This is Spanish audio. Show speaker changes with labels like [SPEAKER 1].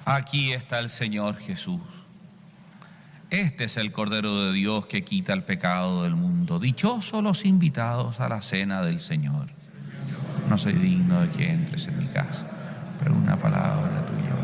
[SPEAKER 1] Aquí está el Señor Jesús. Este es el Cordero de Dios que quita el pecado del mundo. Dichosos los invitados a la cena del Señor. No soy digno de que entres en mi casa, pero una palabra tuya